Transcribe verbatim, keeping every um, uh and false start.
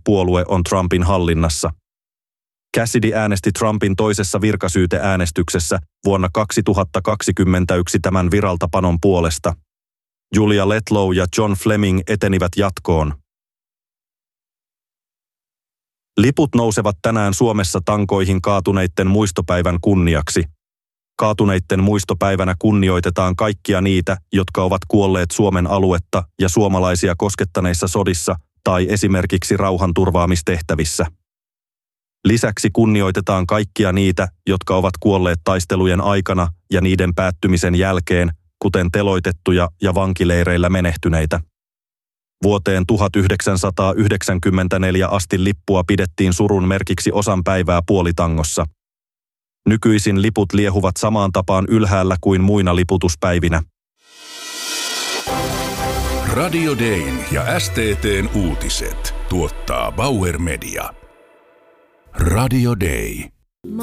puolue on Trumpin hallinnassa. Cassidy äänesti Trumpin toisessa virkasyyteäänestyksessä vuonna kaksituhattakaksikymmentäyksi tämän viraltapanon puolesta. Julia Letlow ja John Fleming etenivät jatkoon. Liput nousevat tänään Suomessa tankoihin kaatuneitten muistopäivän kunniaksi. Kaatuneitten muistopäivänä kunnioitetaan kaikkia niitä, jotka ovat kuolleet Suomen aluetta ja suomalaisia koskettaneissa sodissa tai esimerkiksi rauhanturvaamistehtävissä. Lisäksi kunnioitetaan kaikkia niitä, jotka ovat kuolleet taistelujen aikana ja niiden päättymisen jälkeen, kuten teloitettuja ja vankileireillä menehtyneitä. Vuoteen tuhatyhdeksänsataayhdeksänkymmentäneljä asti lippua pidettiin surun merkiksi osan päivää puolitangossa. Nykyisin liput liehuvat samaan tapaan ylhäällä kuin muina liputuspäivinä. Radio Dayn ja S T T:n uutiset tuottaa Bauer Media. Radio Day.